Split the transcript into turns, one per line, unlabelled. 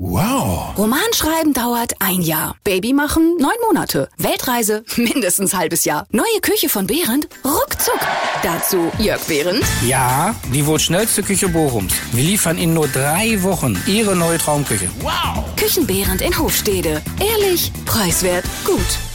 Wow.
Romanschreiben dauert 1 Jahr. Baby machen 9 Monate. Weltreise mindestens halbes Jahr. Neue Küche von Behrendt? Ruckzuck. Dazu Jörg Behrendt.
Ja, die wohl schnellste Küche Bochums. Wir liefern in nur 3 Wochen Ihre neue Traumküche.
Wow.
Küchen Behrendt in Hofstede. Ehrlich, preiswert, gut.